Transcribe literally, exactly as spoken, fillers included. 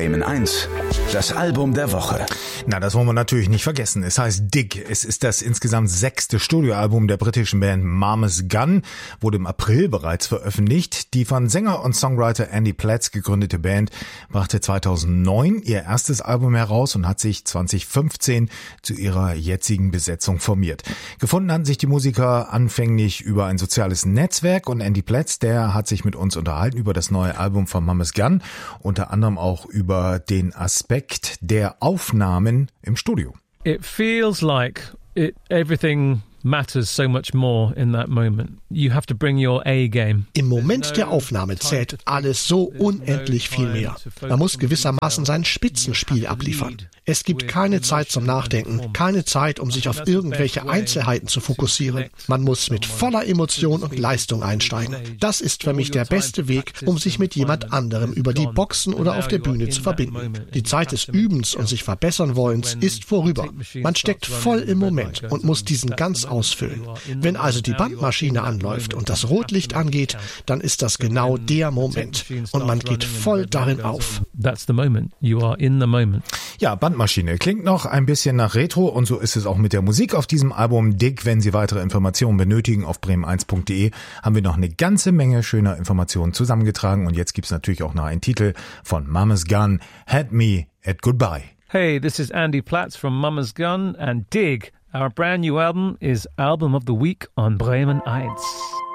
Bremen eins, das Album der Woche. Na, das wollen wir natürlich nicht vergessen. Es heißt Dig. Es ist das insgesamt sechste Studioalbum der britischen Band Mama's Gun, wurde im April bereits veröffentlicht. Die von Sänger und Songwriter Andy Platz gegründete Band brachte zweitausendneun ihr erstes Album heraus und hat sich zweitausendfünfzehn zu ihrer jetzigen Besetzung formiert. Gefunden hatten sich die Musiker anfänglich über ein soziales Netzwerk und Andy Platz, der hat sich mit uns unterhalten über das neue Album von Mama's Gun, unter anderem auch über den Aspekt der Aufnahmen im Studio. It feels like it everything matters so much more in that moment. You have to bring your A game. Im Moment der Aufnahme zählt alles so unendlich viel mehr. Man muss gewissermaßen sein Spitzenspiel abliefern. Es gibt keine Zeit zum Nachdenken, keine Zeit, um sich auf irgendwelche Einzelheiten zu fokussieren. Man muss mit voller Emotion und Leistung einsteigen. Das ist für mich der beste Weg, um sich mit jemand anderem über die Boxen oder auf der Bühne zu verbinden. Die Zeit des Übens und sich verbessern wollens ist vorüber. Man steckt voll im Moment und muss diesen ganz ausfüllen. Wenn also die Bandmaschine anläuft und das Rotlicht angeht, dann ist das genau der Moment und man geht voll darin auf. That's the moment. You are in the moment. Ja, Bandmaschine klingt noch ein bisschen nach Retro und so ist es auch mit der Musik auf diesem Album Dig. Wenn Sie weitere Informationen benötigen, auf bremen eins punkt de haben wir noch eine ganze Menge schöner Informationen zusammengetragen und jetzt gibt's natürlich auch noch einen Titel von Mama's Gun, Had Me at Goodbye. Hey, this is Andy Platz from Mama's Gun and Dig. Our brand new album is Album of the Week on Bremen eins.